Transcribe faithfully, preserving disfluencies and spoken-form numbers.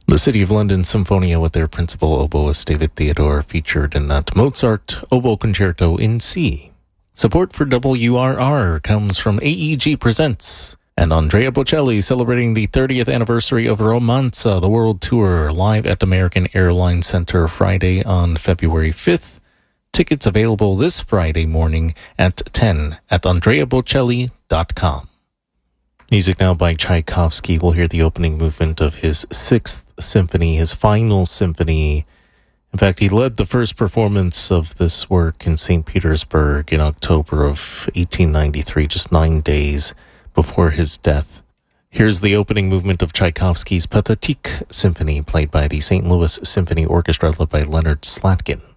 The City of London Symphonia with their principal oboist David Theodore featured in that Mozart Oboe Concerto in C. Support for W R R comes from A E G Presents and Andrea Bocelli celebrating the thirtieth anniversary of Romanza, the world tour, live at American Airlines Center Friday on February fifth. Tickets available this Friday morning at ten at andrea bocelli dot com. Music now by Tchaikovsky. We'll hear the opening movement of his Sixth Symphony, his final symphony. In fact, he led the first performance of this work in Saint Petersburg in October of eighteen ninety-three, just nine days before his death. Here's the opening movement of Tchaikovsky's Pathétique Symphony, played by the Saint Louis Symphony Orchestra, led by Leonard Slatkin.